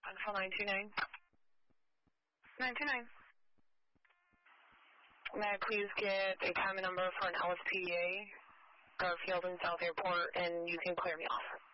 Until 929. 929. May I please get a time and number for an LSPDA, Garfield and South Airport, and you can clear me off.